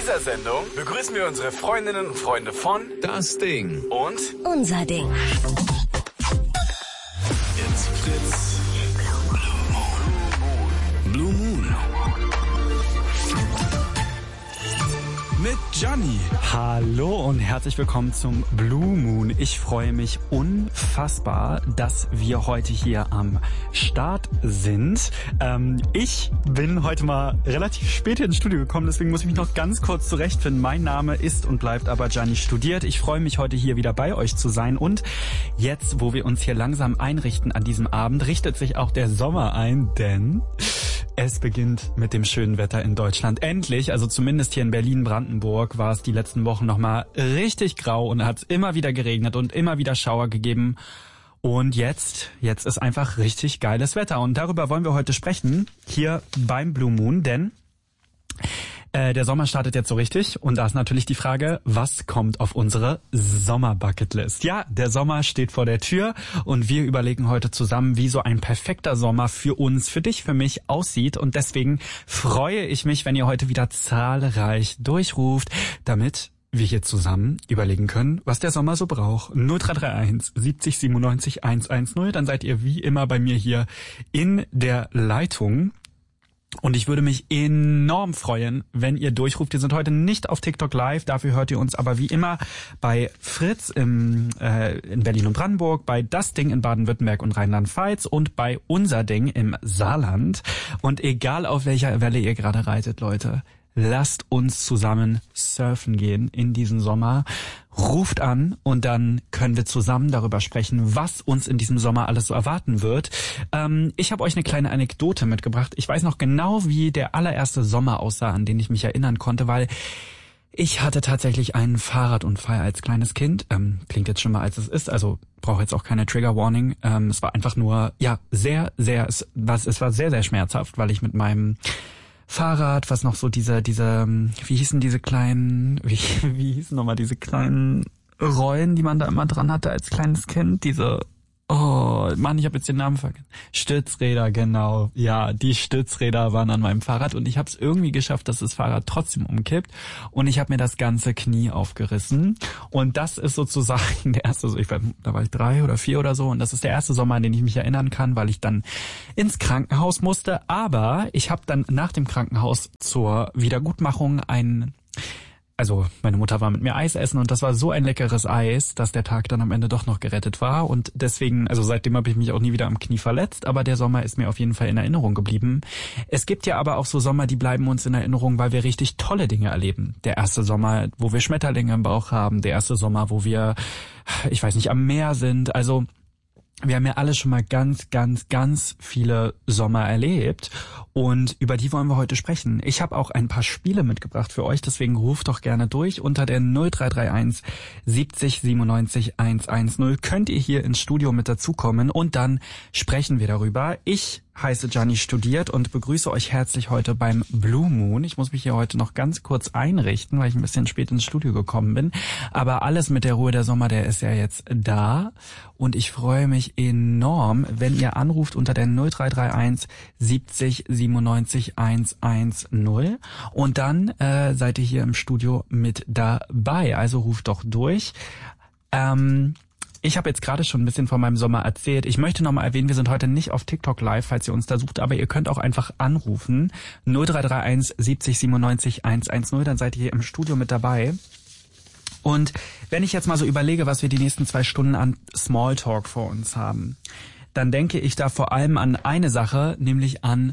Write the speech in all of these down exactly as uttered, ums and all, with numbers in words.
dieser Sendung begrüßen wir unsere Freundinnen und Freunde von Das Ding und Unser Ding. It's Fritz. Blue Moon. Mit Gianni. Hallo und herzlich willkommen zum Blue Moon. Ich freue mich unfassbar, dass wir heute hier am Start sind. Ähm, ich bin heute mal relativ spät ins Studio gekommen, deswegen muss ich mich noch ganz kurz zurechtfinden. Mein Name ist und bleibt aber Gianni Studiert. Ich freue mich heute hier wieder bei euch zu sein und jetzt, wo wir uns hier langsam einrichten an diesem Abend, richtet sich auch der Sommer ein, denn es beginnt mit dem schönen Wetter in Deutschland. Endlich, also zumindest hier in Berlin-Brandenburg, war es die letzten Wochen nochmal richtig grau und hat immer wieder geregnet und immer wieder Schauer gegeben. Und jetzt, jetzt ist einfach richtig geiles Wetter. Und darüber wollen wir heute sprechen, hier beim Blue Moon, denn äh, der Sommer startet jetzt so richtig. Und da ist natürlich die Frage, was kommt auf unsere Sommer-Bucketlist? Ja, der Sommer steht vor der Tür und wir überlegen heute zusammen, wie so ein perfekter Sommer für uns, für dich, für mich aussieht. Und deswegen freue ich mich, wenn ihr heute wieder zahlreich durchruft, damit wir hier zusammen überlegen können, was der Sommer so braucht. null drei drei eins siebzig siebenundneunzig hundertzehn, dann seid ihr wie immer bei mir hier in der Leitung. Und ich würde mich enorm freuen, wenn ihr durchruft. Wir sind heute nicht auf TikTok live, dafür hört ihr uns aber wie immer bei Fritz im, äh, in Berlin und Brandenburg, bei Das Ding in Baden-Württemberg und Rheinland-Pfalz und bei Unser Ding im Saarland. Und egal auf welcher Welle ihr gerade reitet, Leute, lasst uns zusammen surfen gehen in diesen Sommer. Ruft an und dann können wir zusammen darüber sprechen, was uns in diesem Sommer alles so erwarten wird. Ähm, ich habe euch eine kleine Anekdote mitgebracht. Ich weiß noch genau, wie der allererste Sommer aussah, an den ich mich erinnern konnte, weil ich hatte tatsächlich einen Fahrradunfall als kleines Kind. Ähm, klingt jetzt schon mal, als es ist, also brauche jetzt auch keine Trigger Warning. Ähm, es war einfach nur, ja, sehr, sehr, es war, es war sehr, sehr schmerzhaft, weil ich mit meinem Fahrrad, was noch so diese, diese, wie hießen diese kleinen, wie, wie hießen nochmal diese kleinen Rollen, die man da immer dran hatte als kleines Kind, diese, oh Mann, ich habe jetzt den Namen vergessen. Stützräder, genau. Ja, die Stützräder waren an meinem Fahrrad und ich habe es irgendwie geschafft, dass das Fahrrad trotzdem umkippt und ich habe mir das ganze Knie aufgerissen und das ist sozusagen der erste, ich war, da war ich drei oder vier oder so und das ist der erste Sommer, an den ich mich erinnern kann, weil ich dann ins Krankenhaus musste, aber ich habe dann nach dem Krankenhaus zur Wiedergutmachung ein Also meine Mutter war mit mir Eis essen und das war so ein leckeres Eis, dass der Tag dann am Ende doch noch gerettet war. Und deswegen, also seitdem habe ich mich auch nie wieder am Knie verletzt, aber der Sommer ist mir auf jeden Fall in Erinnerung geblieben. Es gibt ja aber auch so Sommer, die bleiben uns in Erinnerung, weil wir richtig tolle Dinge erleben. Der erste Sommer, wo wir Schmetterlinge im Bauch haben, der erste Sommer, wo wir, ich weiß nicht, am Meer sind. Also wir haben ja alle schon mal ganz, ganz, ganz viele Sommer erlebt und über die wollen wir heute sprechen. Ich habe auch ein paar Spiele mitgebracht für euch, deswegen ruft doch gerne durch. Unter der null drei drei eins siebzig siebenundneunzig hundertzehn könnt ihr hier ins Studio mit dazukommen und dann sprechen wir darüber. Ich heiße Gianni Studiert und begrüße euch herzlich heute beim Blue Moon. Ich muss mich hier heute noch ganz kurz einrichten, weil ich ein bisschen spät ins Studio gekommen bin. Aber alles mit der Ruhe, der Sommer, der ist ja jetzt da. Und ich freue mich enorm, wenn ihr anruft unter der null drei drei eins siebzig siebenundneunzig hundertzehn. Und dann äh, seid ihr hier im Studio mit dabei. Also ruft doch durch. Ähm... Ich habe jetzt gerade schon ein bisschen von meinem Sommer erzählt. Ich möchte nochmal erwähnen, wir sind heute nicht auf TikTok live, falls ihr uns da sucht, aber ihr könnt auch einfach anrufen. null drei drei eins siebzig siebenundneunzig hundertzehn, dann seid ihr hier im Studio mit dabei. Und wenn ich jetzt mal so überlege, was wir die nächsten zwei Stunden an Smalltalk vor uns haben, dann denke ich da vor allem an eine Sache, nämlich an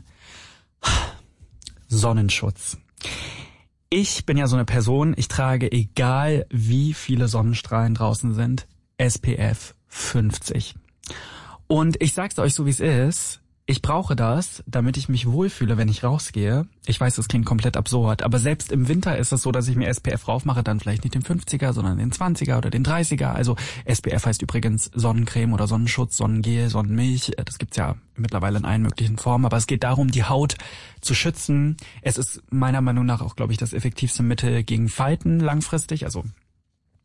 Sonnenschutz. Ich bin ja so eine Person, ich trage, egal wie viele Sonnenstrahlen draußen sind, S P F fünfzig. Und ich sag's euch so, wie es ist, ich brauche das, damit ich mich wohlfühle, wenn ich rausgehe. Ich weiß, das klingt komplett absurd, aber selbst im Winter ist es so, dass ich mir S P F raufmache, dann vielleicht nicht den fünfziger, sondern den zwanziger oder den dreißiger. Also S P F heißt übrigens Sonnencreme oder Sonnenschutz, Sonnengel, Sonnenmilch. Das gibt's ja mittlerweile in allen möglichen Formen, aber es geht darum, die Haut zu schützen. Es ist meiner Meinung nach auch, glaube ich, das effektivste Mittel gegen Falten langfristig, also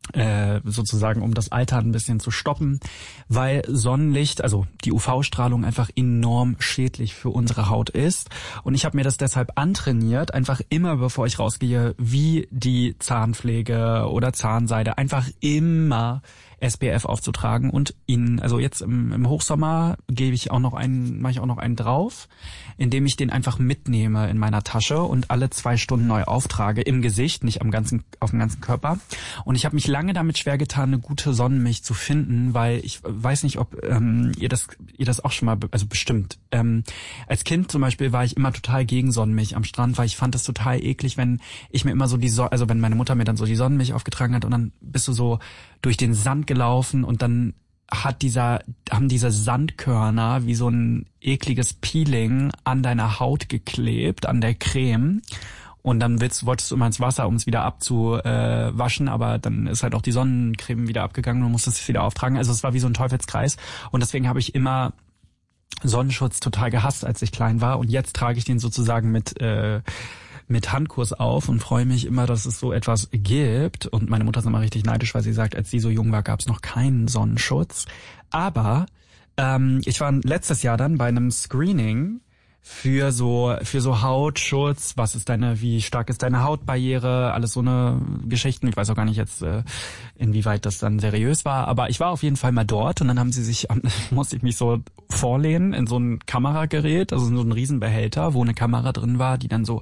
äh, sozusagen um das Altern ein bisschen zu stoppen, weil Sonnenlicht, also die U V-Strahlung einfach enorm schädlich für unsere Haut ist. Und ich habe mir das deshalb antrainiert, einfach immer, bevor ich rausgehe, wie die Zahnpflege oder Zahnseide, einfach immer S P F aufzutragen und ihn, also jetzt im, im Hochsommer gebe ich auch noch einen, mache ich auch noch einen drauf, indem ich den einfach mitnehme in meiner Tasche und alle zwei Stunden neu auftrage, im Gesicht, nicht am ganzen, auf dem ganzen Körper. Und ich habe mich lange damit schwer getan, eine gute Sonnenmilch zu finden, weil ich weiß nicht, ob ähm, ihr das, ihr das auch schon mal, also bestimmt. Ähm, als Kind zum Beispiel war ich immer total gegen Sonnenmilch am Strand, weil ich fand das total eklig, wenn ich mir immer so die, so- also wenn meine Mutter mir dann so die Sonnenmilch aufgetragen hat und dann bist du so durch den Sand gelaufen und dann hat dieser, haben diese Sandkörner wie so ein ekliges Peeling an deiner Haut geklebt, an der Creme. Und dann willst, wolltest du immer ins Wasser, um es wieder abzuwaschen, aber dann ist halt auch die Sonnencreme wieder abgegangen und musstest es wieder auftragen. Also es war wie so ein Teufelskreis. Und deswegen habe ich immer Sonnenschutz total gehasst, als ich klein war. Und jetzt trage ich den sozusagen mit äh, mit Handkurs auf und freue mich immer, dass es so etwas gibt. Und meine Mutter ist immer richtig neidisch, weil sie sagt, als sie so jung war, gab es noch keinen Sonnenschutz. Aber ähm, ich war letztes Jahr dann bei einem Screening für so für so Hautschutz, was ist deine, wie stark ist deine Hautbarriere, alles so eine Geschichten. Ich weiß auch gar nicht jetzt, äh, inwieweit das dann seriös war, aber ich war auf jeden Fall mal dort und dann haben sie sich, musste ich mich so vorlehnen in so ein Kameragerät, also in so einen Riesenbehälter, wo eine Kamera drin war, die dann so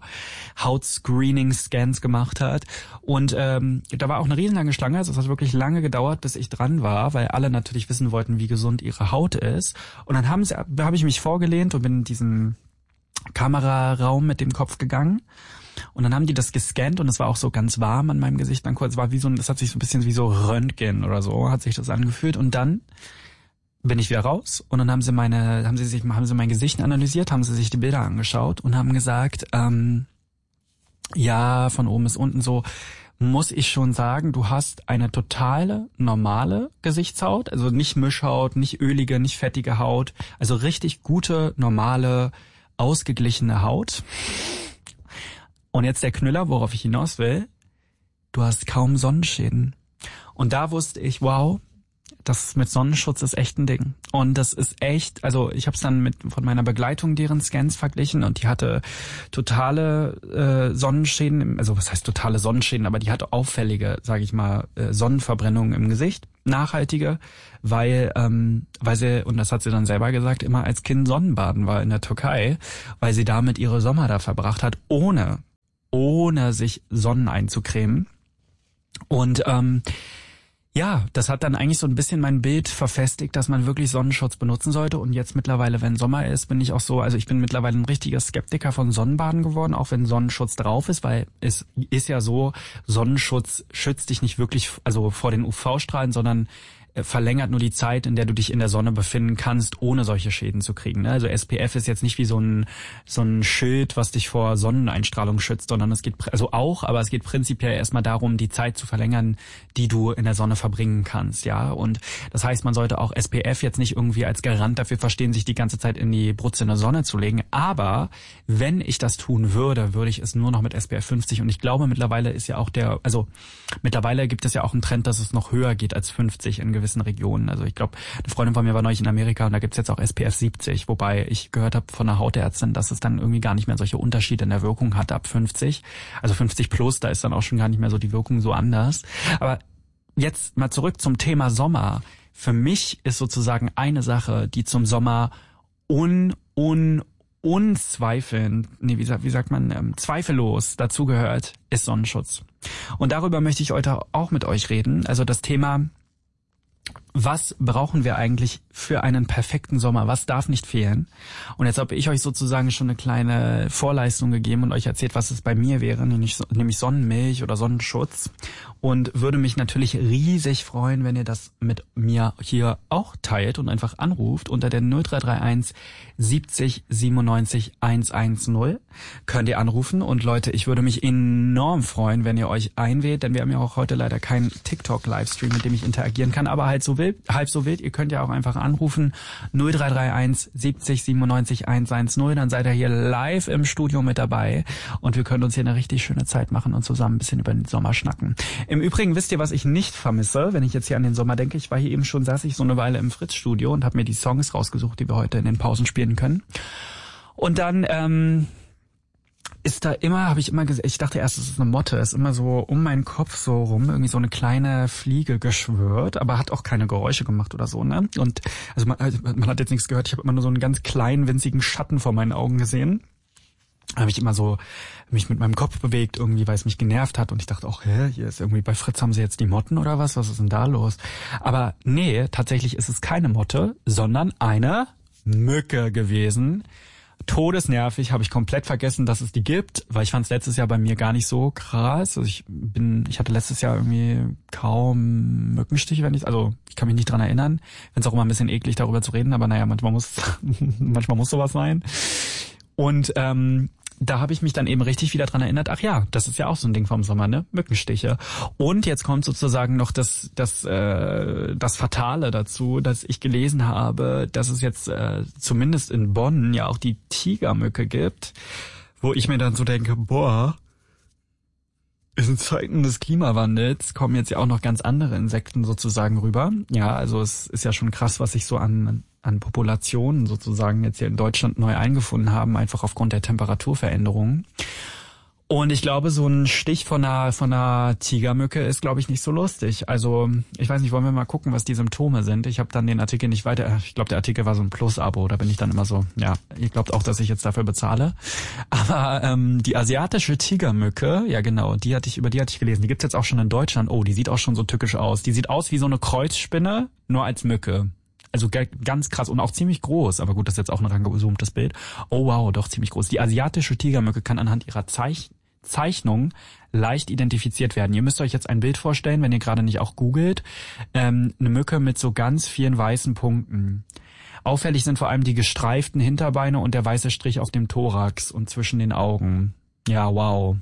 Hautscreening-Scans gemacht hat. Und ähm, da war auch eine riesenlange Schlange, also es hat wirklich lange gedauert, bis ich dran war, weil alle natürlich wissen wollten, wie gesund ihre Haut ist. Und dann haben sie, da habe ich mich vorgelehnt und bin in diesen Kameraraum mit dem Kopf gegangen und dann haben die das gescannt und es war auch so ganz warm an meinem Gesicht dann kurz, war wie so ein, das hat sich so ein bisschen wie so Röntgen oder so, hat sich das angefühlt und dann bin ich wieder raus und dann haben sie meine, haben sie sich, haben sie mein Gesicht analysiert, haben sie sich die Bilder angeschaut und haben gesagt, ähm, ja, von oben bis unten so, muss ich schon sagen, du hast eine totale, normale Gesichtshaut, also nicht Mischhaut, nicht ölige, nicht fettige Haut, also richtig gute, normale, ausgeglichene Haut. Und jetzt der Knüller, worauf ich hinaus will. Du hast kaum Sonnenschäden. Und da wusste ich, wow, das mit Sonnenschutz ist echt ein Ding. Und das ist echt, also ich habe es dann mit von meiner Begleitung deren Scans verglichen und die hatte totale äh, Sonnenschäden, also was heißt totale Sonnenschäden, aber die hatte auffällige, sage ich mal, äh, Sonnenverbrennungen im Gesicht, nachhaltige, weil ähm, weil sie, und das hat sie dann selber gesagt, immer als Kind Sonnenbaden war in der Türkei, weil sie damit ihre Sommer da verbracht hat, ohne ohne sich Sonnen einzucremen. Und ähm, ja, das hat dann eigentlich so ein bisschen mein Bild verfestigt, dass man wirklich Sonnenschutz benutzen sollte. Und jetzt mittlerweile, wenn Sommer ist, bin ich auch so, also ich bin mittlerweile ein richtiger Skeptiker von Sonnenbaden geworden, auch wenn Sonnenschutz drauf ist, weil es ist ja so, Sonnenschutz schützt dich nicht wirklich, also vor den U V-Strahlen, sondern verlängert nur die Zeit, in der du dich in der Sonne befinden kannst, ohne solche Schäden zu kriegen. Also S P F ist jetzt nicht wie so ein so ein Schild, was dich vor Sonneneinstrahlung schützt, sondern es geht, also auch, aber es geht prinzipiell erstmal darum, die Zeit zu verlängern, die du in der Sonne verbringen kannst, ja. Und das heißt, man sollte auch S P F jetzt nicht irgendwie als Garant dafür verstehen, sich die ganze Zeit in die brutzende Sonne zu legen. Aber wenn ich das tun würde, würde ich es nur noch mit S P F fünfzig. Und ich glaube, mittlerweile ist ja auch der, also mittlerweile gibt es ja auch einen Trend, dass es noch höher geht als fünfzig in gewissen Regionen. Also ich glaube, eine Freundin von mir war neulich in Amerika und da gibt's jetzt auch S P F siebzig, wobei ich gehört habe von einer Hautärztin, dass es dann irgendwie gar nicht mehr solche Unterschiede in der Wirkung hat ab fünfzig. Also fünfzig plus, da ist dann auch schon gar nicht mehr so die Wirkung so anders. Aber jetzt mal zurück zum Thema Sommer. Für mich ist sozusagen eine Sache, die zum Sommer un, un, unzweifelnd, nee, wie sagt, wie sagt man, ähm, zweifellos dazugehört, ist Sonnenschutz. Und darüber möchte ich heute auch mit euch reden. Also das Thema, was brauchen wir eigentlich für einen perfekten Sommer? Was darf nicht fehlen? Und jetzt habe ich euch sozusagen schon eine kleine Vorleistung gegeben und euch erzählt, was es bei mir wäre, nämlich, nämlich Sonnenmilch oder Sonnenschutz. Und würde mich natürlich riesig freuen, wenn ihr das mit mir hier auch teilt und einfach anruft unter der null drei drei eins siebzig siebenundneunzig hundertzehn. Könnt ihr anrufen. Und Leute, ich würde mich enorm freuen, wenn ihr euch einwählt, denn wir haben ja auch heute leider keinen TikTok-Livestream, mit dem ich interagieren kann, aber halt so will. wild, halb so wild. Ihr könnt ja auch einfach anrufen null drei drei eins siebzig siebenundneunzig hundertzehn. Dann seid ihr hier live im Studio mit dabei und wir können uns hier eine richtig schöne Zeit machen und zusammen ein bisschen über den Sommer schnacken. Im Übrigen wisst ihr, was ich nicht vermisse, wenn ich jetzt hier an den Sommer denke. Ich war hier eben schon, saß ich so eine Weile im Fritz-Studio und habe mir die Songs rausgesucht, die wir heute in den Pausen spielen können. Und dann ähm, ist da immer, habe ich immer gesehen, ich dachte erst, es ist eine Motte, ist immer so um meinen Kopf so rum, irgendwie so eine kleine Fliege geschwirrt, aber hat auch keine Geräusche gemacht oder so, ne? Und also man, also man hat jetzt nichts gehört, ich habe immer nur so einen ganz kleinen, winzigen Schatten vor meinen Augen gesehen. Habe ich immer so mich mit meinem Kopf bewegt, irgendwie, weil es mich genervt hat und ich dachte auch, hä, hier ist irgendwie bei Fritz haben sie jetzt die Motten oder was? Was ist denn da los? Aber nee, tatsächlich ist es keine Motte, sondern eine Mücke gewesen. Todesnervig, habe ich komplett vergessen, dass es die gibt, weil ich fand es letztes Jahr bei mir gar nicht so krass. Also ich bin, ich hatte letztes Jahr irgendwie kaum Mückenstiche, wenn ich, also ich kann mich nicht dran erinnern. Finde es auch immer ein bisschen eklig, darüber zu reden, aber naja, manchmal muss, manchmal muss sowas sein. Und ähm, da habe ich mich dann eben richtig wieder dran erinnert, ach ja, das ist ja auch so ein Ding vom Sommer, ne? Mückenstiche. Und jetzt kommt sozusagen noch das das äh, das Fatale dazu, dass ich gelesen habe, dass es jetzt äh, zumindest in Bonn ja auch die Tigermücke gibt, wo ich mir dann so denke, boah, in Zeiten des Klimawandels kommen jetzt ja auch noch ganz andere Insekten sozusagen rüber. Ja, also es ist ja schon krass, was sich so an an Populationen sozusagen jetzt hier in Deutschland neu eingefunden haben, einfach aufgrund der Temperaturveränderungen. Und ich glaube, so ein Stich von einer, von einer Tigermücke ist, glaube ich, nicht so lustig. Also, ich weiß nicht, wollen wir mal gucken, was die Symptome sind. Ich habe dann den Artikel nicht weiter, ich glaube, der Artikel war so ein Plus-Abo, da bin ich dann immer so, ja, ihr glaubt auch, dass ich jetzt dafür bezahle. Aber ähm, die asiatische Tigermücke, ja genau, die hatte ich, über die hatte ich gelesen, die gibt's jetzt auch schon in Deutschland. Oh, die sieht auch schon so tückisch aus. Die sieht aus wie so eine Kreuzspinne, nur als Mücke. Also ganz krass und auch ziemlich groß, aber gut, das ist jetzt auch ein rangezoomtes Bild. Oh wow, doch ziemlich groß. Die asiatische Tigermücke kann anhand ihrer Zeich- Zeichnung leicht identifiziert werden. Ihr müsst euch jetzt ein Bild vorstellen, wenn ihr gerade nicht auch googelt, ähm, eine Mücke mit so ganz vielen weißen Punkten. Auffällig sind vor allem die gestreiften Hinterbeine und der weiße Strich auf dem Thorax und zwischen den Augen. Ja, wow.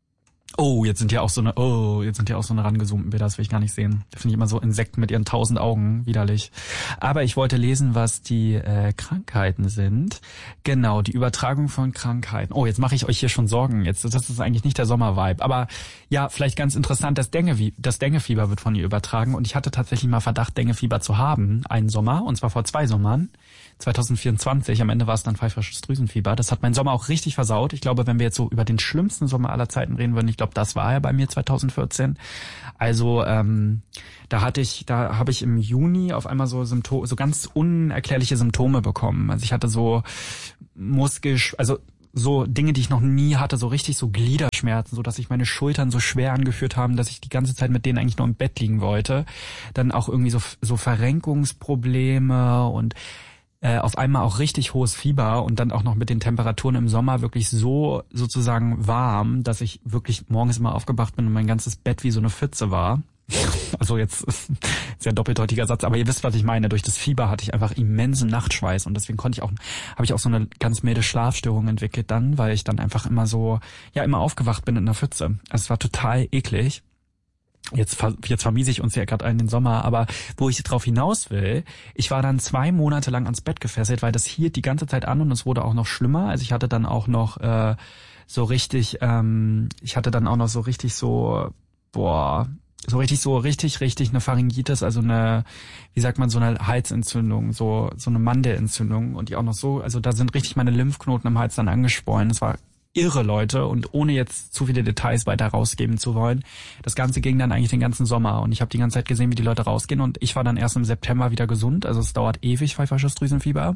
Oh, jetzt sind ja auch so eine, oh, jetzt sind ja auch so eine rangezoomten Bilder, das will ich gar nicht sehen. Da finde ich immer so Insekten mit ihren tausend Augen, widerlich. Aber ich wollte lesen, was die äh, Krankheiten sind. Genau, die Übertragung von Krankheiten. Oh, jetzt mache ich euch hier schon Sorgen. Jetzt, das ist eigentlich nicht der Sommervibe. Aber ja, vielleicht ganz interessant, das Dengue, das Denguefieber wird von ihr übertragen. Und ich hatte tatsächlich mal Verdacht, Denguefieber zu haben, einen Sommer, und zwar vor zwei Sommern. zwanzig vierundzwanzig, am Ende war es dann pfeifersches Drüsenfieber. Das hat meinen Sommer auch richtig versaut. Ich glaube, wenn wir jetzt so über den schlimmsten Sommer aller Zeiten reden würden, ich glaube, das war ja bei mir zwanzig vierzehn. Also ähm, da hatte ich, da habe ich im Juni auf einmal so Symptome, so ganz unerklärliche Symptome bekommen. Also ich hatte so Muskel, also so Dinge, die ich noch nie hatte, so richtig so Gliederschmerzen, so dass sich meine Schultern so schwer angefühlt haben, dass ich die ganze Zeit mit denen eigentlich nur im Bett liegen wollte. Dann auch irgendwie so so Verrenkungsprobleme und Äh, auf einmal auch richtig hohes Fieber und dann auch noch mit den Temperaturen im Sommer wirklich so sozusagen warm, dass ich wirklich morgens immer aufgewacht bin und mein ganzes Bett wie so eine Pfütze war. Also jetzt ist sehr doppeldeutiger Satz, aber ihr wisst, was ich meine. Durch das Fieber hatte ich einfach immensen Nachtschweiß und deswegen konnte ich auch, habe ich auch so eine ganz milde Schlafstörung entwickelt dann, weil ich dann einfach immer so, ja, immer aufgewacht bin in einer Pfütze. Also es war total eklig. Jetzt, jetzt vermiese ich uns ja gerade einen den Sommer, aber wo ich drauf hinaus will, ich war dann zwei Monate lang ans Bett gefesselt, weil das hielt die ganze Zeit an und es wurde auch noch schlimmer. Also ich hatte dann auch noch äh, so richtig, ähm, ich hatte dann auch noch so richtig so, boah, so richtig so richtig, richtig eine Pharyngitis, also eine, wie sagt man, so eine Halsentzündung, so so eine Mandelentzündung und die auch noch so, also da sind richtig meine Lymphknoten im Hals dann angeschwollen. Das war irre, Leute, und ohne jetzt zu viele Details weiter rausgeben zu wollen. Das Ganze ging dann eigentlich den ganzen Sommer und ich habe die ganze Zeit gesehen, wie die Leute rausgehen und ich war dann erst im September wieder gesund, also es dauert ewig, pfeifersches Drüsenfieber.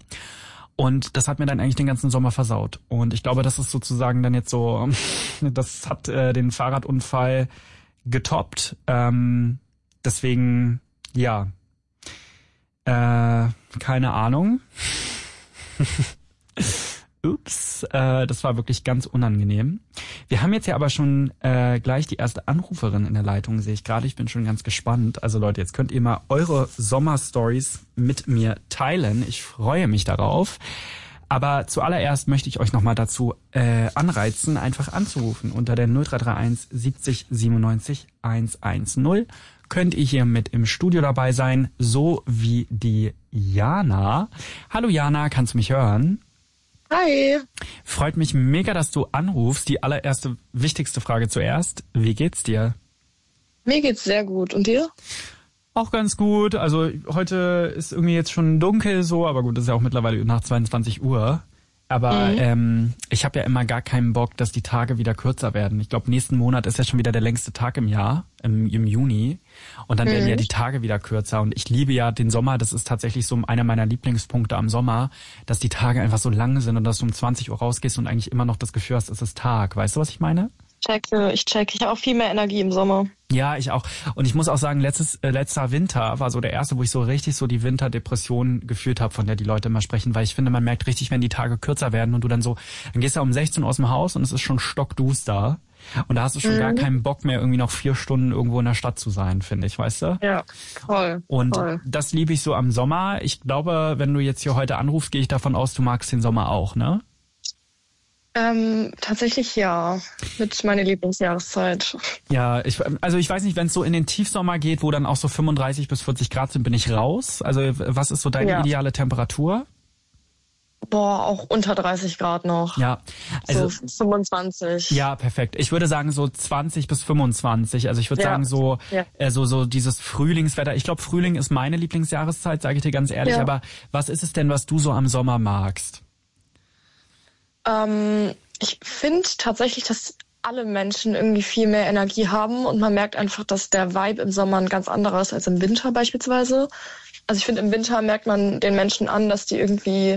Und das hat mir dann eigentlich den ganzen Sommer versaut. Und ich glaube, das ist sozusagen dann jetzt so, das hat äh, den Fahrradunfall getoppt. Ähm, deswegen, ja, äh, keine Ahnung. Ups, äh, das war wirklich ganz unangenehm. Wir haben jetzt ja aber schon äh, gleich die erste Anruferin in der Leitung, sehe ich gerade. Ich bin schon ganz gespannt. Also Leute, jetzt könnt ihr mal eure Sommerstories mit mir teilen. Ich freue mich darauf. Aber zuallererst möchte ich euch nochmal dazu äh, anreizen, einfach anzurufen unter der null drei drei eins siebzig siebenundneunzig hundertzehn. könnt ihr hier mit im Studio dabei sein, so wie die Jana. Hallo Jana, kannst du mich hören? Hi. Freut mich mega, dass du anrufst. Die allererste, wichtigste Frage zuerst. Wie geht's dir? Mir geht's sehr gut. Und dir? Auch ganz gut. Also heute ist irgendwie jetzt schon dunkel so, aber gut, das ist ja auch mittlerweile nach zweiundzwanzig Uhr. Aber mhm. ähm, ich habe ja immer gar keinen Bock, dass die Tage wieder kürzer werden. Ich glaube, nächsten Monat ist ja schon wieder der längste Tag im Jahr, im, im Juni. Und dann mhm. werden ja die Tage wieder kürzer. Und ich liebe ja den Sommer. Das ist tatsächlich so einer meiner Lieblingspunkte am Sommer, dass die Tage einfach so lang sind und dass du um zwanzig Uhr rausgehst und eigentlich immer noch das Gefühl hast, es ist Tag. Weißt du, was ich meine? Checke, ich check. Ich habe auch viel mehr Energie im Sommer. Ja, ich auch. Und ich muss auch sagen, letztes äh, letzter Winter war so der erste, wo ich so richtig so die Winterdepression gefühlt habe, von der die Leute immer sprechen, weil ich finde, man merkt richtig, wenn die Tage kürzer werden und du dann so, dann gehst du um sechzehn Uhr aus dem Haus und es ist schon stockduster und da hast du schon mhm. gar keinen Bock mehr, irgendwie noch vier Stunden irgendwo in der Stadt zu sein, finde ich, weißt du? Ja, voll. Und voll. Das liebe ich so am Sommer. Ich glaube, wenn du jetzt hier heute anrufst, gehe ich davon aus, du magst den Sommer auch, ne? Ähm, tatsächlich ja, mit meiner Lieblingsjahreszeit. Ja, ich, also ich weiß nicht, wenn es so in den Tiefsommer geht, wo dann auch so fünfunddreißig bis vierzig Grad sind, bin ich raus. Also was ist so deine ja. ideale Temperatur? Boah, auch unter dreißig Grad noch. Ja, also so fünfundzwanzig. Ja, perfekt. Ich würde sagen so zwanzig bis fünfundzwanzig. Also ich würde ja. sagen so, ja. äh, so so dieses Frühlingswetter. Ich glaube, Frühling ist meine Lieblingsjahreszeit, sage ich dir ganz ehrlich. Ja. Aber was ist es denn, was du so am Sommer magst? Ähm, ich finde tatsächlich, dass alle Menschen irgendwie viel mehr Energie haben und man merkt einfach, dass der Vibe im Sommer ein ganz anderer ist als im Winter beispielsweise. Also ich finde, im Winter merkt man den Menschen an, dass die irgendwie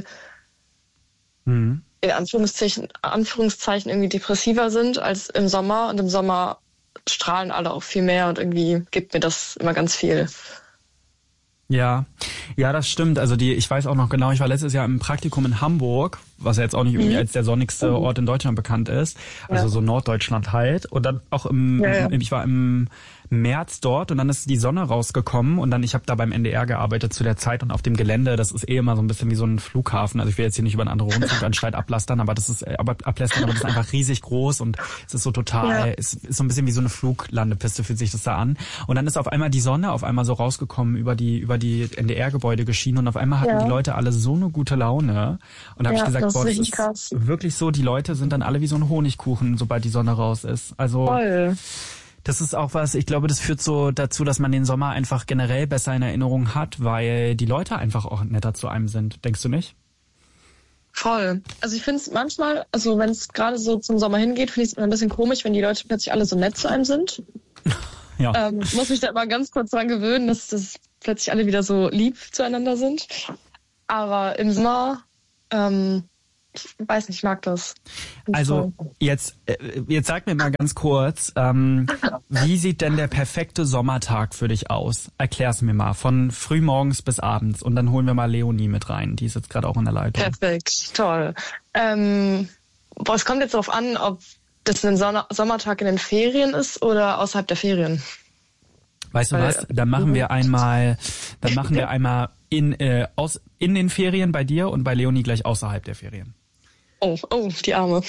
mhm. in Anführungszeichen, Anführungszeichen irgendwie depressiver sind als im Sommer. Und im Sommer strahlen alle auch viel mehr und irgendwie gibt mir das immer ganz viel. Ja, ja, das stimmt. Also die, ich weiß auch noch genau, ich war letztes Jahr im Praktikum in Hamburg, was ja jetzt auch nicht irgendwie mhm. als der sonnigste Ort in Deutschland bekannt ist, also ja. so Norddeutschland halt. Und dann auch im, ja, ja. ich war im März dort und dann ist die Sonne rausgekommen und dann, ich habe da beim N D R gearbeitet zu der Zeit und auf dem Gelände, das ist eh immer so ein bisschen wie so ein Flughafen. Also ich will jetzt hier nicht über eine andere Rundfunkanstalt ablästern, aber das ist, aber ablästern, aber das ist einfach riesig groß und es ist so total, ja. es ist so ein bisschen wie so eine Fluglandepiste, fühlt sich das da an. Und dann ist auf einmal die Sonne auf einmal so rausgekommen über die, über die N D R-Gebäude geschienen und auf einmal hatten ja. die Leute alle so eine gute Laune. Und da habe ja, ich gesagt, das boah, das ist krass. Wirklich so, die Leute sind dann alle wie so ein Honigkuchen, sobald die Sonne raus ist. Also voll. Das ist auch was, ich glaube, das führt so dazu, dass man den Sommer einfach generell besser in Erinnerung hat, weil die Leute einfach auch netter zu einem sind. Denkst du nicht? Voll. Also ich finde es manchmal, also wenn es gerade so zum Sommer hingeht, finde ich es immer ein bisschen komisch, wenn die Leute plötzlich alle so nett zu einem sind. Ja. Ähm, muss mich da immer ganz kurz dran gewöhnen, dass das plötzlich alle wieder so lieb zueinander sind. Aber im Sommer, ähm, ich weiß nicht, ich mag das. Also jetzt, jetzt sag mir mal ganz kurz, ähm, wie sieht denn der perfekte Sommertag für dich aus? Erklär's mir mal, von frühmorgens bis abends. Und dann holen wir mal Leonie mit rein, die ist jetzt gerade auch in der Leitung. Perfekt, toll. Ähm, boah, es kommt jetzt darauf an, ob das ein Sonne- Sommertag in den Ferien ist oder außerhalb der Ferien. Weißt du was? Dann machen wir einmal, dann machen wir einmal in äh, aus in den Ferien bei dir und bei Leonie gleich außerhalb der Ferien. Oh, oh, die Arme.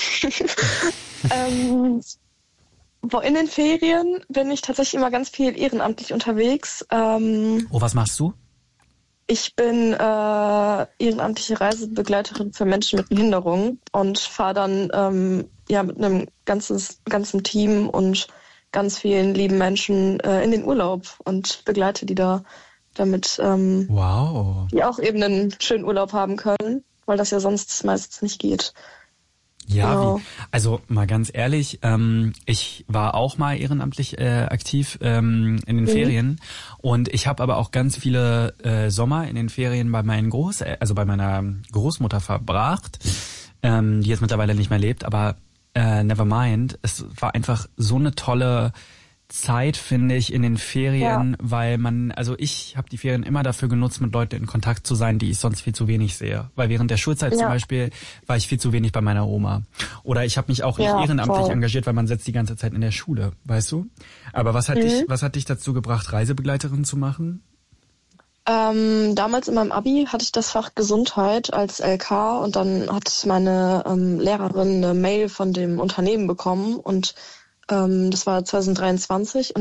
ähm, boah, in den Ferien bin ich tatsächlich immer ganz viel ehrenamtlich unterwegs. Ähm, oh, was machst du? Ich bin äh, ehrenamtliche Reisebegleiterin für Menschen mit Behinderung und fahre dann ähm, ja mit einem ganzes, ganzen Team und ganz vielen lieben Menschen äh, in den Urlaub und begleite die da, damit ähm, wow. die auch eben einen schönen Urlaub haben können, weil das ja sonst meistens nicht geht. Ja, genau. Wie, also mal ganz ehrlich, ähm, ich war auch mal ehrenamtlich äh, aktiv ähm, in den mhm. Ferien und ich habe aber auch ganz viele äh, Sommer in den Ferien bei meinen Groß, also bei meiner Großmutter verbracht, ähm, die jetzt mittlerweile nicht mehr lebt, aber äh, never mind. Es war einfach so eine tolle Zeit, finde ich, in den Ferien, ja. weil man, also ich habe die Ferien immer dafür genutzt, mit Leuten in Kontakt zu sein, die ich sonst viel zu wenig sehe. Weil während der Schulzeit ja. zum Beispiel war ich viel zu wenig bei meiner Oma. Oder ich habe mich auch nicht ja, ehrenamtlich voll. engagiert, weil man sitzt die ganze Zeit in der Schule, weißt du? Aber was hat mhm. dich, was hat dich dazu gebracht, Reisebegleiterin zu machen? Ähm, damals in meinem Abi hatte ich das Fach Gesundheit als L K und dann hat meine ähm, Lehrerin eine Mail von dem Unternehmen bekommen und das war zwanzig dreiundzwanzig und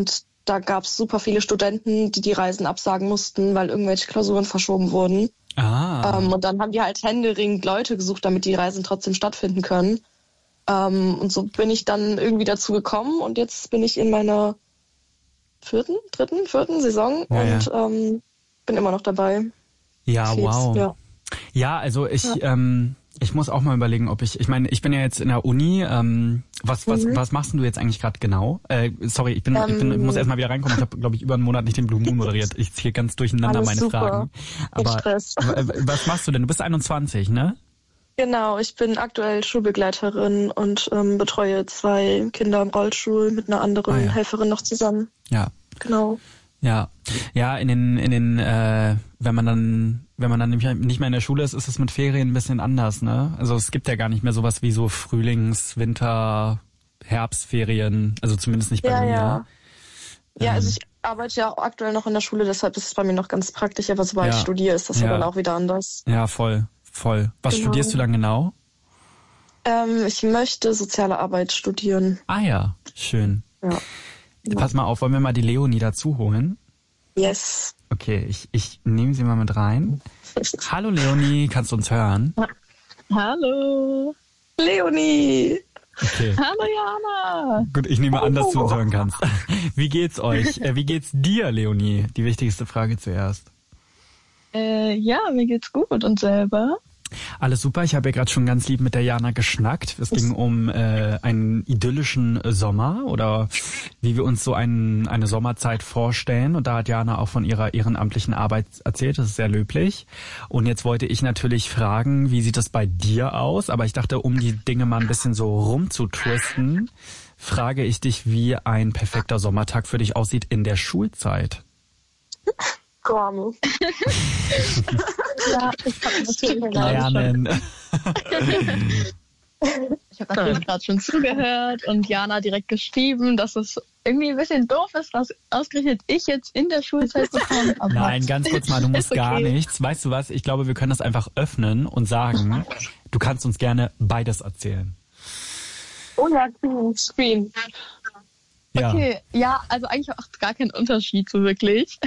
da gab es super viele Studenten, die die Reisen absagen mussten, weil irgendwelche Klausuren verschoben wurden. Ah. Ähm, und dann haben die halt händeringend Leute gesucht, damit die Reisen trotzdem stattfinden können. Ähm, und so bin ich dann irgendwie dazu gekommen und jetzt bin ich in meiner vierten, dritten, vierten Saison ja, und ja. Ähm, bin immer noch dabei. Ja, Fetz, wow. Ja. Ja, also ich, Ja. ähm, ich muss auch mal überlegen, ob ich, ich meine, ich bin ja jetzt in der Uni, ähm, was, was, Mhm. was machst denn du jetzt eigentlich gerade genau? Äh, sorry, ich bin, ähm, ich bin, ich muss erst mal wieder reinkommen. Ich habe, glaube ich, über einen Monat nicht den Blue Moon moderiert. Ich ziehe ganz durcheinander Alles meine super. Fragen. Kein Aber Stress. w- was machst du denn? Du bist einundzwanzig, ne? Genau, ich bin aktuell Schulbegleiterin und ähm, betreue zwei Kinder im Rollstuhl mit einer anderen Ah, ja. Helferin noch zusammen. Ja. Genau. Ja, ja, in den, in den, äh, wenn man dann, wenn man dann nicht mehr nicht mehr in der Schule ist, ist es mit Ferien ein bisschen anders, ne? Also es gibt ja gar nicht mehr sowas wie so Frühlings-, Winter-, Herbstferien, also zumindest nicht bei Ja, mir. ja. Ja, Ähm, also ich arbeite ja auch aktuell noch in der Schule, deshalb ist es bei mir noch ganz praktisch, aber sobald Ja. ich studiere, ist das ja. Ja. dann auch wieder anders. Ja, voll, voll. Was Genau. studierst du dann genau? Ähm, ich möchte soziale Arbeit studieren. Ah ja, schön. Ja. Pass mal auf, wollen wir mal die Leonie dazu holen? Yes. Okay, ich, ich nehme sie mal mit rein. Hallo Leonie, kannst du uns hören? Hallo. Leonie! Okay. Hallo Jana. Gut, ich nehme an, dass du uns hören kannst. Wie geht's euch? Äh, wie geht's dir, Leonie? Die wichtigste Frage zuerst. Äh, ja, mir geht's gut und selber? Alles super. Ich habe ja gerade schon ganz lieb mit der Jana geschnackt. Es ging um äh, einen idyllischen Sommer oder wie wir uns so einen, eine Sommerzeit vorstellen. Und da hat Jana auch von ihrer ehrenamtlichen Arbeit erzählt. Das ist sehr löblich. Und jetzt wollte ich natürlich fragen, wie sieht das bei dir aus? Aber ich dachte, um die Dinge mal ein bisschen so rumzutwisten, frage ich dich, wie ein perfekter Sommertag für dich aussieht in der Schulzeit. Gorme. Ja, ich habe natürlich gerade schon, Lernen. ich hab natürlich gerade schon zugehört und Jana direkt geschrieben, dass es irgendwie ein bisschen doof ist, was ausgerechnet ich jetzt in der Schulzeit bekomme. Aber Nein, ganz kurz mal, du musst Ist okay. gar nichts. Weißt du was? Ich glaube, wir können das einfach öffnen und sagen, du kannst uns gerne beides erzählen. Oh ja, Screen. Ja. Okay, ja, also eigentlich auch gar kein Unterschied so wirklich.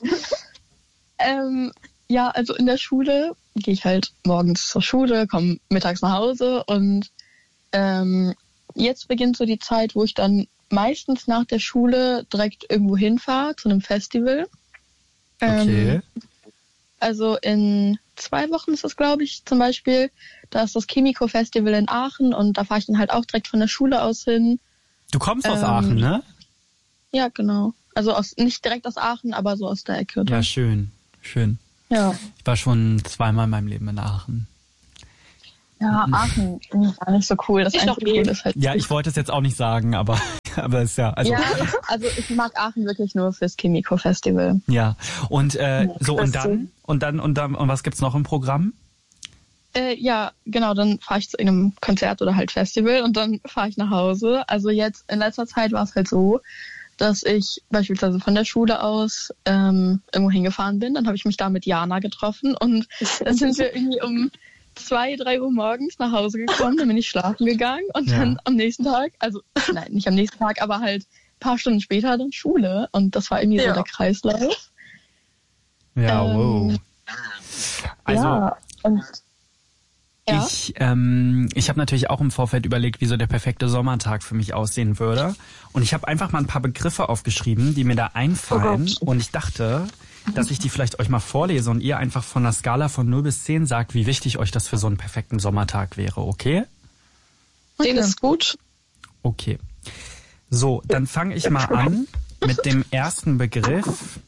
ähm, ja, also in der Schule gehe ich halt morgens zur Schule, komme mittags nach Hause und ähm, jetzt beginnt so die Zeit, wo ich dann meistens nach der Schule direkt irgendwo hinfahre, zu einem Festival. Ähm, Okay. Also in zwei Wochen ist das, glaube ich, zum Beispiel. Da ist das Chemico-Festival in Aachen und da fahre ich dann halt auch direkt von der Schule aus hin. Du kommst aus Ähm, Aachen, ne? Ja, genau. Also aus, nicht direkt aus Aachen, aber so aus der Ecke. Ja, schön. Schön. Ja, Ich war schon zweimal in meinem Leben in Aachen. ja Aachen war nicht so cool. Das Ich noch einzige nie. Coole ist halt. Ja, ich wollte es jetzt auch nicht sagen, aber aber ist ja also ja, also ich mag Aachen wirklich nur fürs Chemico-Festival. ja. Und äh, Ja, so und das dann und dann und dann und was gibt's noch im Programm? Äh, ja, genau, dann fahre ich zu einem Konzert oder halt Festival und dann fahre ich nach Hause. Also jetzt in letzter Zeit war es halt so, dass ich beispielsweise von der Schule aus ähm, irgendwo hingefahren bin. Dann habe ich mich da mit Jana getroffen und dann sind wir irgendwie um zwei, drei Uhr morgens nach Hause gekommen. Dann bin ich schlafen gegangen und Ja. dann am nächsten Tag, also nein, nicht am nächsten Tag, aber halt ein paar Stunden später dann Schule. Und das war irgendwie Ja. so der Kreislauf. Ja, Ähm, wow. Also ja, und ja. Ich, ähm, ich habe natürlich auch im Vorfeld überlegt, wie so der perfekte Sommertag für mich aussehen würde. Und ich habe einfach mal ein paar Begriffe aufgeschrieben, die mir da einfallen. Oh Gott. und ich dachte, dass ich die vielleicht euch mal vorlese und ihr einfach von der Skala von null bis zehn sagt, wie wichtig euch das für so einen perfekten Sommertag wäre, okay? Den ist gut. Okay. So, dann fange ich mal an mit dem ersten Begriff.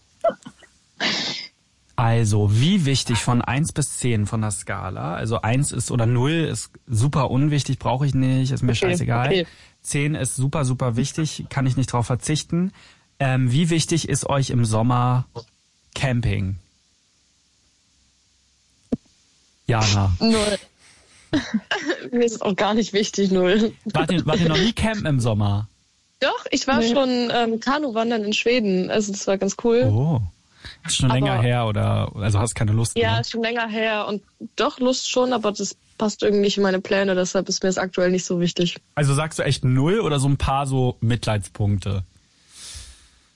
Also, wie wichtig von eins bis zehn von der Skala? Also eins ist oder null ist super unwichtig, brauche ich nicht, ist mir Okay, scheißegal. okay. zehn ist super, super wichtig, kann ich nicht drauf verzichten. Ähm, wie wichtig ist euch im Sommer Camping? Jana. Null. Mir ist auch gar nicht wichtig, null. Wart ihr, wart ihr noch nie campen im Sommer? Doch, ich war Nee. schon ähm, Kanu-wandern in Schweden. Also das war ganz cool. Oh. Ist schon Aber- länger her oder also hast keine Lust Ja, mehr? ist schon länger her und doch Lust schon, aber das passt irgendwie nicht in meine Pläne, deshalb ist mir das aktuell nicht so wichtig. Also sagst du echt null oder so ein paar so Mitleidspunkte?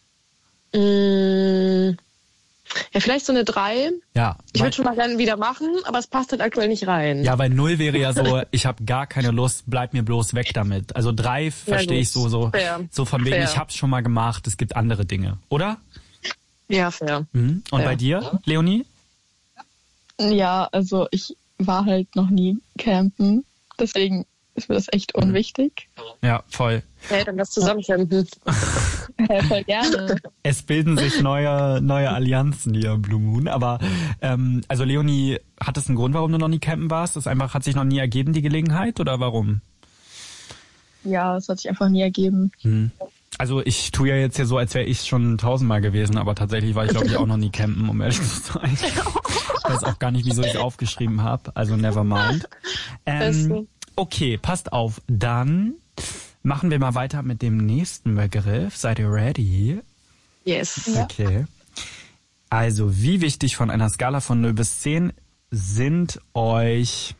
Mm, ja, vielleicht so eine drei. Ja. Ich weil- würde schon mal gerne wieder machen, aber es passt halt aktuell nicht rein. Ja, weil null wäre ja so, ich habe gar keine Lust, bleib mir bloß weg damit. Also drei verstehe ich so, so, Fair. so von wegen, Fair. ich hab's schon mal gemacht, es gibt andere Dinge, oder? Ja, fair. Mhm. Und Ja. bei dir, Leonie? Ja, also ich war halt noch nie campen, deswegen ist mir das echt unwichtig. Ja, voll. Hey, dann lass zusammen campen. Hey, voll gerne. Es bilden sich neue neue Allianzen hier im Blue Moon, aber ähm, also Leonie, hat es einen Grund, warum du noch nie campen warst? Das einfach hat sich noch nie ergeben, die Gelegenheit, oder warum? Ja, es hat sich einfach nie ergeben. Hm. Also ich tue ja jetzt hier so, als wäre ich schon tausendmal gewesen, aber tatsächlich war ich, glaube ich, auch noch nie campen, um ehrlich zu sein. Ich weiß auch gar nicht, wieso ich es aufgeschrieben habe, also never mind. Ähm, okay, passt auf, dann machen wir mal weiter mit dem nächsten Begriff. Seid ihr ready? Yes. Okay. Also, wie wichtig von einer Skala von null bis zehn sind euch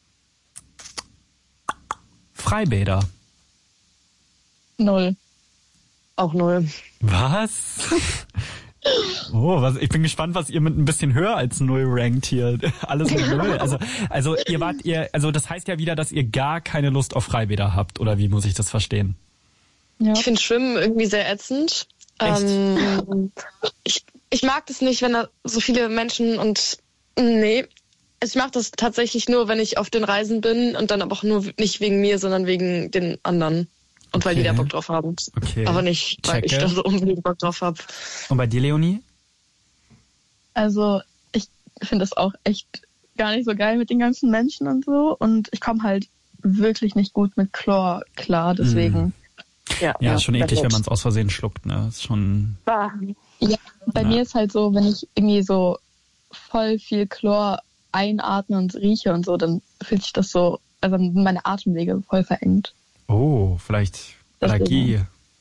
Freibäder? Null. Auch null. Was? Oh, was, ich bin gespannt, was ihr mit ein bisschen höher als null rankt hier. Alles mit null. Also, also ihr wart ihr, also das heißt ja wieder, dass ihr gar keine Lust auf Freibäder habt, oder wie muss ich das verstehen? Ja. Ich finde Schwimmen irgendwie sehr ätzend. Echt? Ähm, ich, ich mag das nicht, wenn da so viele Menschen und nee. Ich mache das tatsächlich nur, wenn ich auf den Reisen bin und dann aber auch nur nicht wegen mir, sondern wegen den anderen. Und weil Okay. die da Bock drauf haben. Okay. Aber nicht, weil Checke. ich da so unbedingt Bock drauf habe. Und bei dir, Leonie? Also ich finde es auch echt gar nicht so geil mit den ganzen Menschen und so. Und ich komme halt wirklich nicht gut mit Chlor klar, deswegen. Ja, Ja, ist schon eklig, wenn man man es aus Versehen schluckt, ne? Ist schon. Ja, bei Ja. mir ist halt so, wenn ich irgendwie so voll viel Chlor einatme und rieche und so, dann fühlt sich das so, also meine Atemwege voll verengt. Oh, vielleicht Allergie.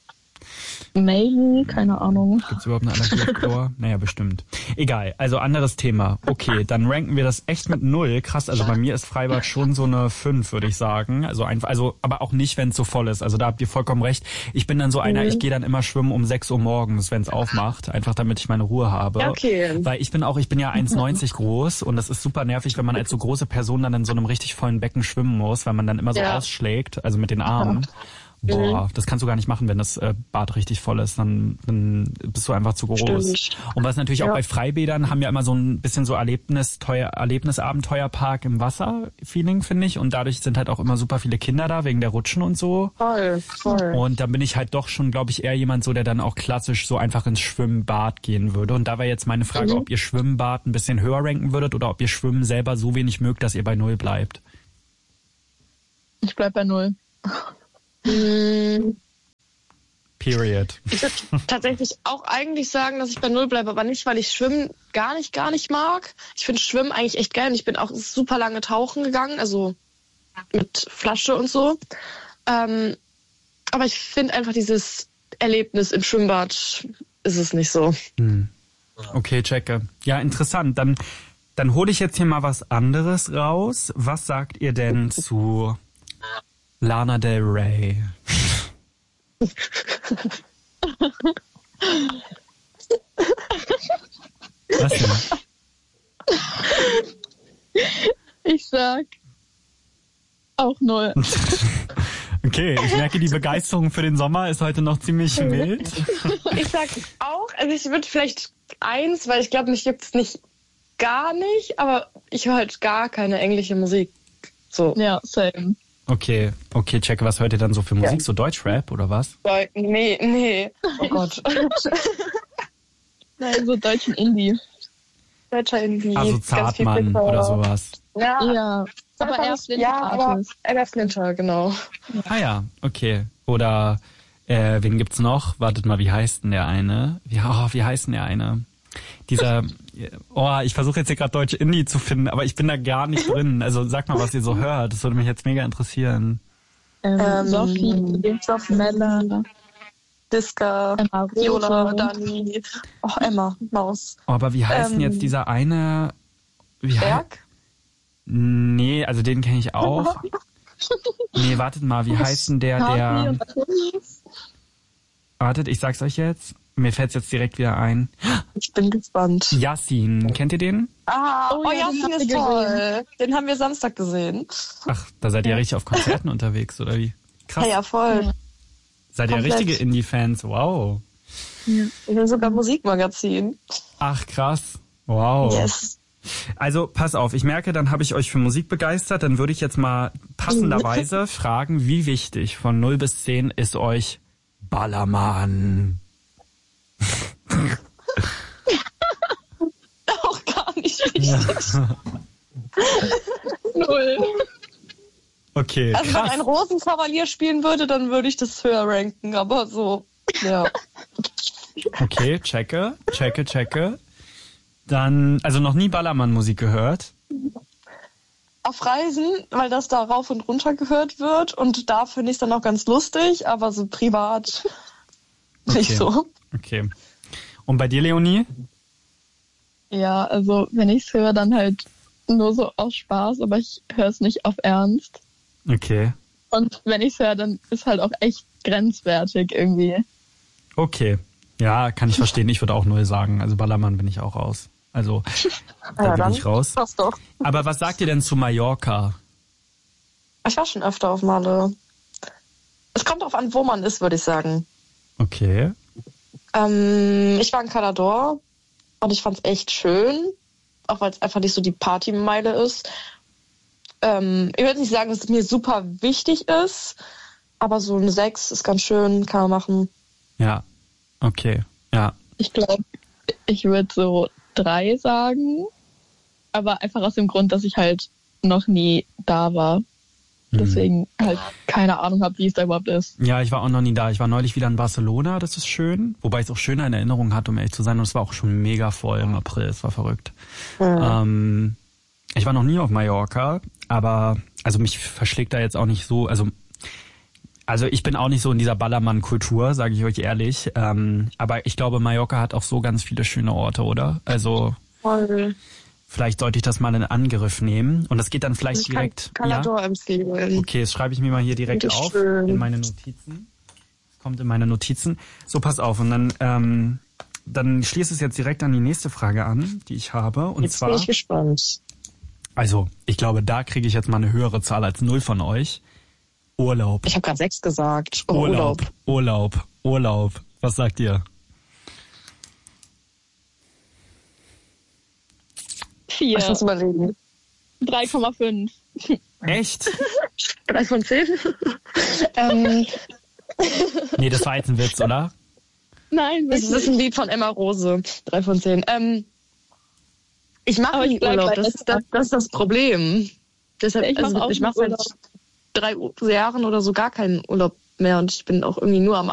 Maybe, keine Ahnung. Gibt es überhaupt eine Allergie auf Chlor? Naja, bestimmt. Egal, also anderes Thema. Okay, dann ranken wir das echt mit null. Krass, also bei mir ist Freibad schon so eine fünf, würde ich sagen. Also einfach, also, aber auch nicht, wenn es so voll ist. Also da habt ihr vollkommen recht. Ich bin dann so einer, ich gehe dann immer schwimmen um sechs Uhr morgens, wenn es aufmacht. Einfach damit ich meine Ruhe habe. Ja, okay. Weil ich bin auch, ich bin ja eins neunzig groß und das ist super nervig, wenn man als so große Person dann in so einem richtig vollen Becken schwimmen muss, weil man dann immer so Ja. ausschlägt, also mit den Armen. Boah, das kannst du gar nicht machen, wenn das äh, Bad richtig voll ist. Dann, dann bist du einfach zu groß. Stimmt. Und was natürlich auch Ja. bei Freibädern haben wir immer so ein bisschen so Erlebnis, teuer, Erlebnisabenteuerpark im Wasser-Feeling, finde ich. Und dadurch sind halt auch immer super viele Kinder da, wegen der Rutschen und so. Voll, voll. Und dann bin ich halt doch schon, glaube ich, eher jemand so, der dann auch klassisch so einfach ins Schwimmbad gehen würde. Und da war jetzt meine Frage, Mhm. ob ihr Schwimmbad ein bisschen höher ranken würdet oder ob ihr Schwimmen selber so wenig mögt, dass ihr bei null bleibt. Ich bleib bei null. Hm, Period. Ich würde tatsächlich auch eigentlich sagen, dass ich bei null bleibe, aber nicht, weil ich Schwimmen gar nicht, gar nicht mag. Ich finde Schwimmen eigentlich echt geil und ich bin auch super lange tauchen gegangen, also mit Flasche und so. Ähm, aber ich finde einfach dieses Erlebnis im Schwimmbad ist es nicht so. Hm. Okay, checke. Ja, interessant. Dann, dann hole ich jetzt hier mal was anderes raus. Was sagt ihr denn zu Lana Del Rey? Was denn? Ich sag auch null. Okay, ich merke, die Begeisterung für den Sommer ist heute noch ziemlich wild. Ich sag auch, also ich würde vielleicht eins, weil ich glaube, mich juckt es nicht gar nicht, aber ich höre halt gar keine englische Musik. So. Ja, same. Okay, okay, checke, was hört ihr dann so für Musik? Ja. So Deutschrap oder was? Nee, nee. Oh Gott. Nein, so deutschen Indie. Deutscher Indie. Also ganz viel Zartmann Flicker. oder sowas. Ja, Ja, aber er ist ja, aber Artist. er Flinter, genau. Ah ja, okay. Oder äh, wen gibt's noch? Wartet mal, wie heißt denn der eine? Wie, oh, wie heißt denn der eine? Dieser, oh, ich versuche jetzt hier gerade deutsche Indie zu finden, aber ich bin da gar nicht drin. Also sag mal, was ihr so hört. Das würde mich jetzt mega interessieren. Ähm, Ähm, Sophie, Sophie, Mella, Diska, Emma Viola, Rose. Dani. Oh, Emma, Maus. Oh, aber wie heißt denn Ähm, jetzt dieser eine? Wie hei- Berg? Nee, also den kenne ich auch. Nee, wartet mal, wie heißt denn der, Harvey der... und Matthias. Wartet, ich sag's euch jetzt. mir fällt's jetzt direkt wieder ein. Ich bin gespannt. Yassin, kennt ihr den? Ah, oh, Oh ja, ja, den den habt ist ihr toll. Den haben wir Samstag gesehen. Ach, da seid ihr richtig auf Konzerten unterwegs, oder wie? Krass. Ja, ja, voll. Seid ihr komplett. richtige Indie-Fans? Wow. Wir haben sogar Musikmagazin. Ach, krass. Wow. Yes. Also, pass auf, ich merke, dann habe ich euch für Musik begeistert. Dann würde ich jetzt mal passenderweise fragen, wie wichtig von null bis zehn ist euch Ballermann? Auch gar nicht wichtig. Ja. Null. Okay, Also wenn krass. ein Rosenkavalier spielen würde, dann würde ich das höher ranken, aber so, ja. Okay, checke, checke, checke. Dann, also noch nie Ballermann-Musik gehört. Auf Reisen, weil das da rauf und runter gehört wird und da finde ich es dann auch ganz lustig, aber so privat nicht Okay. so. Okay. Und bei dir, Leonie? Ja, also wenn ich es höre, dann halt nur so aus Spaß, aber ich höre es nicht auf Ernst. Okay. Und wenn ich es höre, dann ist halt auch echt grenzwertig irgendwie. Okay. Ja, kann ich verstehen. Ich würde auch null sagen. Also Ballermann bin ich auch raus. Also, da Ja, bin dann ich raus. passt doch. Aber was sagt ihr denn zu Mallorca? Ich war schon öfter auf Male. Es kommt drauf an, wo man ist, würde ich sagen. Okay. Ähm, ich war in Calador und ich fand es echt schön, auch weil es einfach nicht so die Partymeile ist. Ähm, ich würde nicht sagen, dass es mir super wichtig ist, aber so eine sechs ist ganz schön, kann man machen. Ja. Okay. Ja. Ich glaube, ich würde so drei sagen, aber einfach aus dem Grund, dass ich halt noch nie da war. Deswegen halt keine Ahnung habe, wie es da überhaupt ist. Ja, ich war auch noch nie da. Ich war neulich wieder in Barcelona, das ist schön. Wobei ich es auch schöner in Erinnerung hatte, um ehrlich zu sein. Und es war auch schon mega voll im April, es war verrückt. Mhm. Ähm, ich war noch nie auf Mallorca, aber also mich verschlägt da jetzt auch nicht so, also also ich bin auch nicht so in dieser Ballermann-Kultur, sage ich euch ehrlich. Ähm, aber ich glaube, Mallorca hat auch so ganz viele schöne Orte, oder? Also Voll. vielleicht sollte ich das mal in Angriff nehmen. Und das geht dann vielleicht Ich kann direkt... Calador empfehlen. Okay, das schreibe ich mir mal hier direkt Richtig auf schön. in meine Notizen. Das kommt in meine Notizen. So, pass auf. Und dann, ähm, dann schließt es jetzt direkt an die nächste Frage an, die ich habe. Und Jetzt zwar, bin ich gespannt. also ich glaube, da kriege ich jetzt mal eine höhere Zahl als null von euch. Urlaub. Ich habe gerade sechs gesagt. Oh, Urlaub. Urlaub. Urlaub. Urlaub. Was sagt ihr? Vier. Ich muss überlegen. drei Komma fünf. Echt? Drei von zehn? ähm, Nee, das war jetzt ein Witz, oder? Nein, das wirklich. ist ein Lied von Emma Rose. Drei von zehn. Ähm, ich mache Aber ich nie bleib Urlaub. bei Das ist das, das ist das Problem. Deshalb, Ich mach also auch ich nie mache seit Urlaub. drei U- Jahren oder so gar keinen Urlaub mehr und ich bin auch irgendwie nur am